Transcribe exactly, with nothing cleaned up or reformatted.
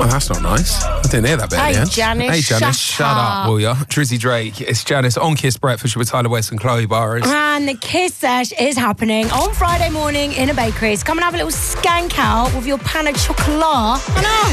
Oh, that's not nice. I didn't hear that bit. Hey, at the end. Janice, Hey, Janice. shut Shut up. up, will ya? Drizzy Drake. It's Janice on Kiss Breakfast with Tyler West and Chloe Burrows. And the Kiss Sesh is happening on Friday morning in a bakery. So come and have a little skank out with your pan of chocolat. I know.